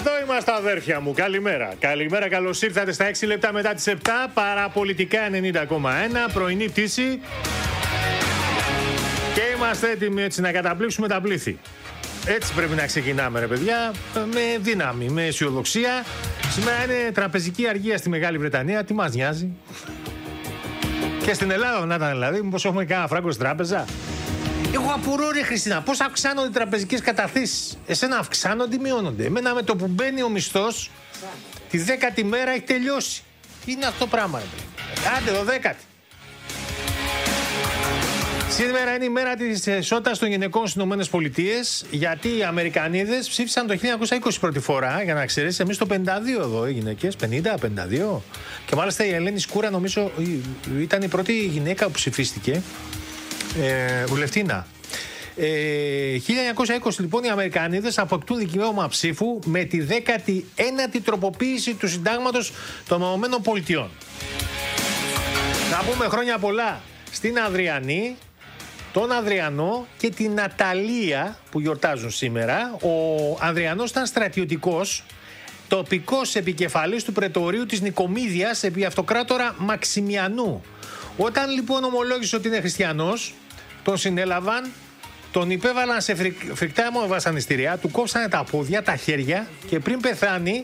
Εδώ είμαστε, αδέρφια μου. Καλημέρα. Καλημέρα, καλώς ήρθατε στα 6 λεπτά μετά τις 7. Παραπολιτικά 90,1. Πρωινή πτήση. Και είμαστε έτοιμοι έτσι να καταπλήξουμε τα πλήθη. Έτσι πρέπει να ξεκινάμε, ρε παιδιά. Με δύναμη, με αισιοδοξία. Σήμερα είναι τραπεζική αργία στη Μεγάλη Βρετανία. Τι μας νοιάζει. Και στην Ελλάδα να ήταν δηλαδή. Μήπως έχουμε κανένα φράγκο στην τράπεζα. Εγώ απορώ, ρε Χριστίνα, πώς αυξάνονται οι τραπεζικές καταθέσεις. Εσένα αυξάνονται ή μειώνονται? Εμένα με το που μπαίνει ο μισθός, τη 10η μέρα έχει τελειώσει. Τι είναι αυτό το πράγμα, ρε? Άντε, το 10η. Σήμερα είναι η μέρα της ισότητας των γυναικών στις ΗΠΑ, γιατί οι Αμερικανίδες ψήφισαν το 1920 πρώτη φορά, για να ξέρεις, εμείς το 52 εδώ οι γυναίκες, 50-52. Και μάλιστα η Ελένη Σκούρα νομίζω ήταν η πρώτη γυναίκα που ψηφίστηκε. Βουλευτήνα. 1920 λοιπόν οι Αμερικανίδες αποκτούν δικαίωμα ψήφου με τη 19η τροποποίηση του συντάγματος των ΗΠΑ. Να πούμε χρόνια πολλά στην Αδριανή, τον Ανδριανό και την Ναταλία που γιορτάζουν σήμερα. Ο Ανδριανός ήταν στρατιωτικός, τοπικός επικεφαλής του πρετορείου της Νικομίδειας επί αυτοκράτορα Μαξιμιανού. Όταν λοιπόν ομολόγησε ότι είναι χριστιανός, τον συνέλαβαν, τον υπέβαλαν σε φρικτά βασανιστήρια, του κόψανε τα πόδια, τα χέρια και πριν πεθάνει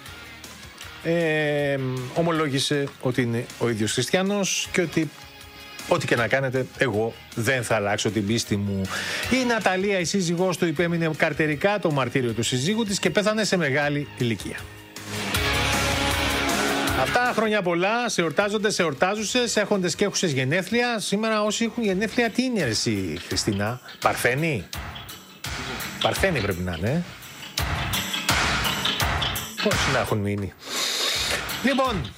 ομολόγησε ότι είναι ο ίδιος χριστιανός και ότι ό,τι και να κάνετε εγώ δεν θα αλλάξω την πίστη μου. Η Ναταλία, η σύζυγός του, υπέμεινε καρτερικά το μαρτύριο του συζύγου της και πέθανε σε μεγάλη ηλικία. Αυτά χρόνια πολλά, σε εορτάζοντες, σε εορτάζουσες, έχοντες και έχουσες γενέθλια. Σήμερα όσοι έχουν γενέθλια, τι είναι εσύ, Χριστίνα? Παρθένη? Παρθένη πρέπει να είναι. Πόσοι να έχουν μείνει. Λοιπόν,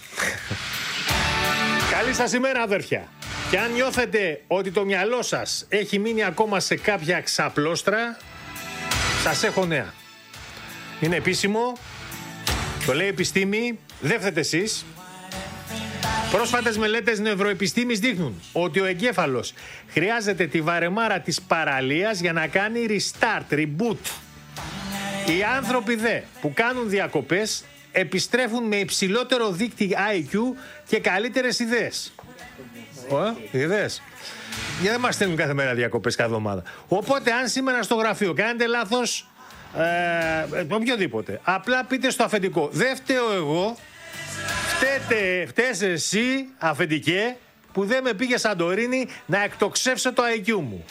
καλή σας ημέρα, αδέρφια. Και αν νιώθετε ότι το μυαλό σας έχει μείνει ακόμα σε κάποια ξαπλώστρα, σας έχω νέα. Είναι επίσημο, το λέει η επιστήμη, δεν φταίτε εσείς. Πρόσφατες μελέτες νευροεπιστήμης δείχνουν ότι ο εγκέφαλος χρειάζεται τη βαρεμάρα της παραλίας για να κάνει restart, reboot. Οι άνθρωποι δε που κάνουν διακοπές επιστρέφουν με υψηλότερο δείκτη IQ και καλύτερες ιδέες. Ιδέες. Για δεν μας στέλνουν κάθε μέρα διακοπές κάθε εβδομάδα. Οπότε αν σήμερα στο γραφείο κάνετε λάθος, οποιοδήποτε, απλά πείτε στο αφεντικό, δεν φταίω εγώ, φταίς εσύ, αφεντικέ, που δεν με πήγε Σαντορίνη να εκτοξεύσω το IQ μου.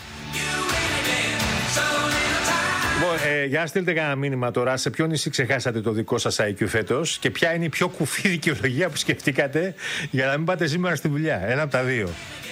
Για να στείλτε κανένα μήνυμα τώρα, σε ποιο νησί ξεχάσατε το δικό σας IQ φέτος και ποια είναι η πιο κουφή δικαιολογία που σκεφτήκατε για να μην πάτε σήμερα στη δουλειά. Ένα από τα δύο.